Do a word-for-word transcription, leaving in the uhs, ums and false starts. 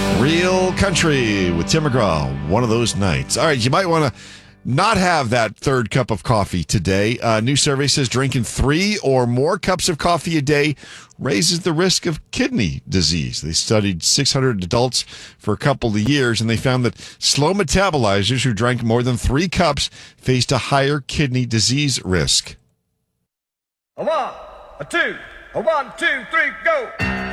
Real Country with Tim McGraw. One of those nights. All right, you might want to not have that third cup of coffee today. A new survey says drinking three or more cups of coffee a day raises the risk of kidney disease. They studied six hundred adults for a couple of years, and they found that slow metabolizers who drank more than three cups faced a higher kidney disease risk. A one, a two, a one, two, three, go.